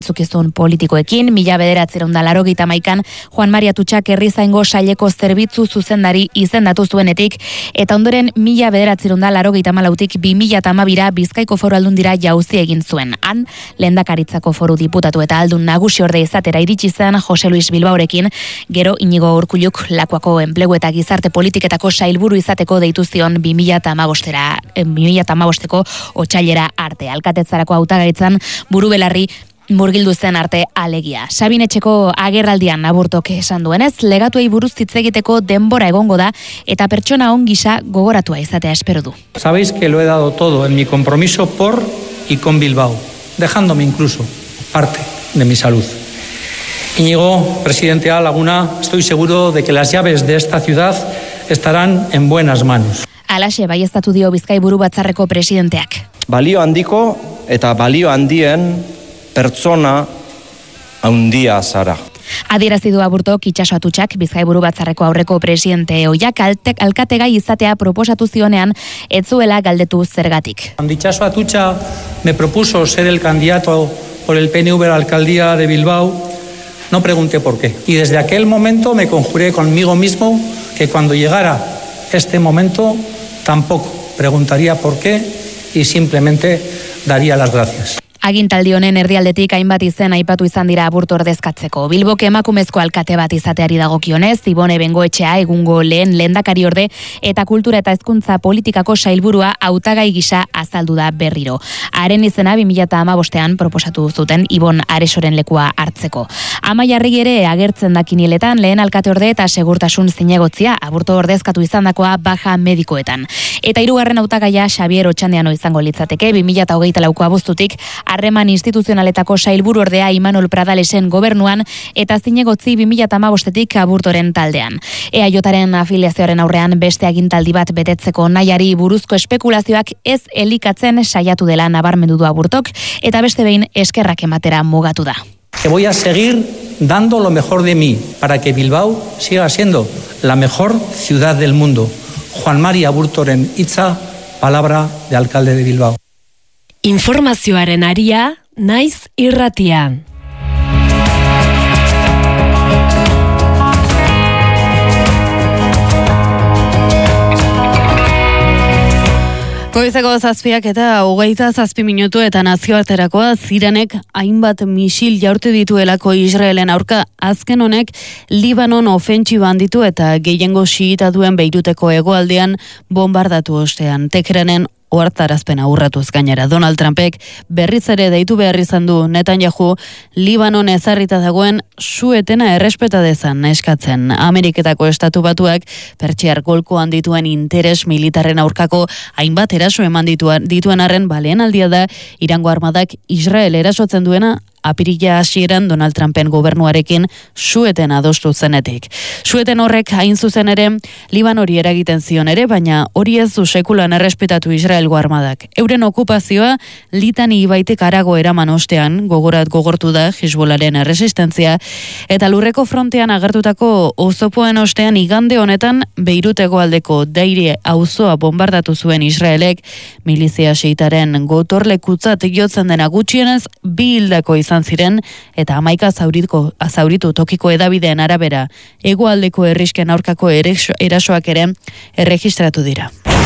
zukizun politikoekin, 1981an Juan Maria Tutxak herrizaingo saileko zerbitzu zuzendari izendatu zuenetik, eta ondoren 1984tik 2012ra Bizkaiko Foru Aldundira jauzi egin zuen. Han, lehendakaritzako foru diputatu eta aldun nagusi orde izatera iritsi zen Jose Luis Bilbaorekin, gero Inigo Urkulluk Lakuako enplegu eta gizarte politiketako sailburu izateko deitu zion 2015ko otsailera arte. Alkatetzarako hautagaitzan buru belarri murgildu zen arte alegia. Sabin Etxeko agerraldian Aburtok esan duenez, legatuei buruz hitz egiteko denbora egongo da eta pertsona on gisa gogoratua izatea espero du. Sabéis que lo he dado todo en mi compromiso por y con Bilbao, dejándome incluso parte de mi salud. Íñigo, presidente A. Laguna, estoy seguro de que las llaves de esta ciudad estarán en buenas manos. Alaxe baieztatu dio Bizkai Buru Batzarreko presidenteak. Balio handiko eta balio handien pertsona handia zara. Adierazi du Aburtok Itxaso Atutxak, Bizkai Buru Batzarreko aurreko presidente ohiak alkategai izatea proposatu zionean, ez zuela galdetu zergatik. Cuando Itxaso Atutxa me propuso ser el candidato por el PNV a la alcaldía de Bilbao, no pregunté por qué. Y desde aquel momento me conjuré conmigo mismo que cuando llegara este momento tampoco preguntaría por qué y simplemente daría las gracias. Agintaldi honen erdialdetik hainbat izen aipatu izan dira Aburto ordezkatzeko. Bilbok emakumezko alkate bat izateari dagokionez, Ibone Bengoetxea egungo lehendakari orde eta kultura eta hezkuntza politikako sailburua hautagai gisa azaldu da berriro. Haren izena 2015ean proposatu zuten Ibon Aresoren lekua hartzeko. Amaia Arregi ere agertzen da kinieletan lehen alkate orde eta segurtasun zinegotzia Aburto ordezkatu izandakoa baja medikoetan. Eta hirugarren hautagaia Xabier Otxandiano izango litzateke 2024ko abuztutik harreman instituzionaletako sailburu ordea Imanol Pradalesen gobernuan eta zinegotzi 2015tik Aburtoren taldean. EAJaren afiliazioaren aurrean beste agintaldi bat betetzeko nahiari buruzko espekulazioak ez elikatzen saiatu dela nabarmendu du Aburtok eta beste behin eskerrak ematera mugatu da. Que voy a seguir dando lo mejor de mí para que Bilbao siga siendo la mejor ciudad del mundo. Juan Mari Aburtoren hitza, palabra de alcalde de Bilbao. Informazioaren aria, naiz irratian. Goizeko 7 eta 27 minutu eta nazioarterakoa Iranek hainbat misil jaurti dituelako Israelen aurka. Azken honek Libanon ofentsiban ditu eta gehiengo xiita duen Beiruteko hegoaldean bombardatu ostean. Teheranen ohartarazpena urratuz gainera. Donald Trumpek berriz ere deitu behar izan du Netanyahu Libanon ezarrita dagoen su-etena errespeta dezan eskatzen. Ameriketako Estatu Batuak Pertsiar golkoan dituen interes militarren aurkako hainbat eraso eman dituen arren baleen aldia da Irango armadak Israel erasotzen duena apirila hasieran Donald Trumpen gobernuarekin su-eten adostu zenetik. Su-eten horrek hain zuzen ere Libanori eragiten zion ere, baina hori ez du sekulan errespetatu Israelgo armadak. Euren okupazioa Litani ibaitik harago eraman ostean gogortu da Hezbollaren erresistentzia eta lurreko frontean agertutako oztopoen ostean igande honetan Beirut hegoaldeko Deire auzoa bombardatu zuen Israelek milizia xiitaren gotorlekutzat jotzen dena gutxienez 2 hildako izan ziren eta 11 zauritu tokiko hedabideen arabera hegoaldeko herrisken aurkako erasoak ere erregistratu dira.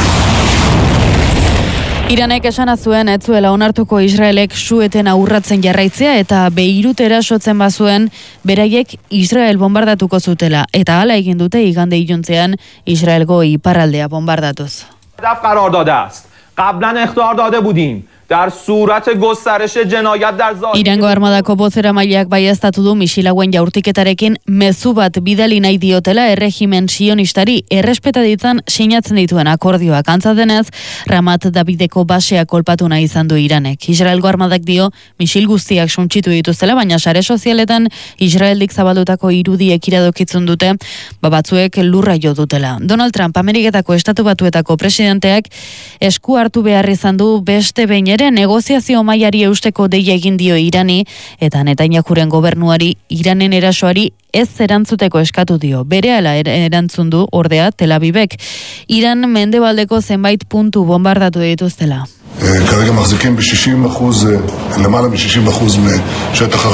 Iranek esana zuen ez zuela onartuko Israelek su-eten urratzen jarraitzea eta Beirut erasotzen bazuen beraiek Israel bombardatuko zutela eta hala egin dute igande iluntzean Israelgo iparraldea bombardatuz. قرار داده است. قبلا اخطار داده بودیم. در صورت گسترش جنایت در ظاهر Irango armadako bozeramaileak baieztatu du misilauen jaurtiketarekin mezu bat bidali nahi diotela erregimen sionistari errespeta ditzan sinatzen dituen akordioak. Antza denez, Ramat Davideko basea kolpatu nahi izan du Iranek. Israelgo armadak dio misil guztiak suntsitu dituztela, baina sare sozialetan Israeldik zabaldutako irudiek iradokitzun dute, batzuek lurra jo dutela. Donald Trump Ameriketako Estatu Batuetako presidenteak esku hartu behar izan du beste behin ere negoziazio mailari eusteko deia egin dio Irani eta Netanyahuren gobernuari Iranen erasoari ez erantzuteko eskatu dio. Berehala erantzun du ordea Tel Avivek. Iran mendebaldeko zenbait puntu bombardatu dituztela. כרגע מחזיקים ב-60%, למעלה מ-60% משטח